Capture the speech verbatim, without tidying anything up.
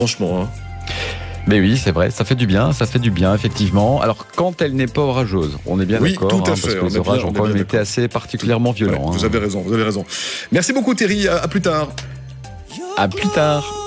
Franchement, hein. Mais oui, c'est vrai, ça fait du bien, ça fait du bien, effectivement. Alors, quand elle n'est pas orageuse, on est bien oui, d'accord, tout à hein, fait, parce que les on est orages bien, ont on est quand même bien été assez particulièrement violents. Ouais, vous hein. avez raison, vous avez raison. Merci beaucoup Thierry, à, à plus tard. À plus tard.